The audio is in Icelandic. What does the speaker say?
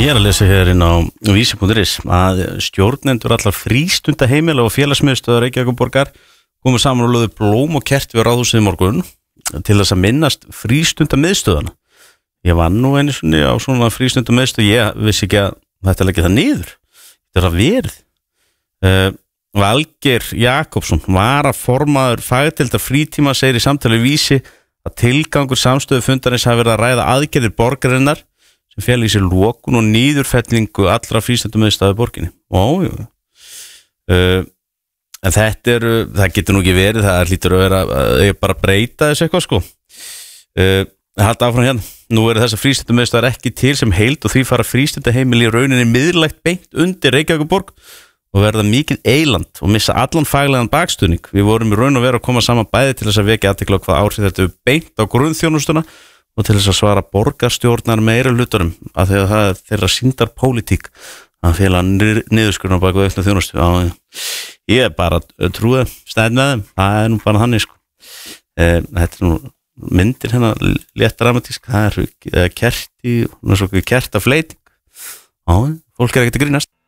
Ég að lesa hér inn á vísi.is að stjórnendur allar frístundaheimila og félagsmiðstöðar Reykjavíkurborgar komu saman og lögðu blóm og kerti við ráðhúsið í morgun til þess að minnast frístundamiðstöðana. Ég var nú einu sinni á svona frístundamiðstöð, ég vissi ekki að þetta leggja það niður. Þetta er að verið. Valgeir Jakobsson, varaformaður fagdeildar frítíma, segir í samtali við Vísi að tilgangur samstöðu fundarins hafi verið að ræða aðgerðir borgarinnar sem féll í sér lokun og niðurfellingu allra frístundamiðstöða í borginni. En það getur nú ekki verið, það hlýtur að vera að bara breyta þessu eitthvað sko. Halda áfram hérna. Nú eru þessar frístundamiðstöðar ekki til sem heild og því fara frístundaheimili í rauninni miðlægt beint undir Reykjavíkurborg og verða mikið eyland og missa allan faglegan bakstuðning. Við vorum í raun og veru að koma saman bæði til þess að vekja athygli á hvað áhrif þetta er beint á grunnþjónustuna og til þess að svara borgarstjórnar meira hlutunum af því að það er þeirra sýndar pólitík að fela niðurskurðan bak við aukna þjónustu. Ég er bara trúið stæð með þeim, það er nú bara þannig sko. Þetta er nú myndir hérna létt dramatísk, það er kerti og kertafleiting. Fólk er ekkert að grínast.